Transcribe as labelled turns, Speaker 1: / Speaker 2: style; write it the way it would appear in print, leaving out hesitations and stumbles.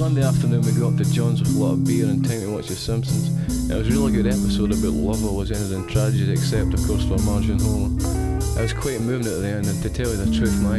Speaker 1: Sunday afternoon we got up to John's with a lot of beer and time to watch The Simpsons. It was a really good episode about love always ended in tragedy, except of course for Marge and Homer. It was quite moving at the end, and to tell you the truth, my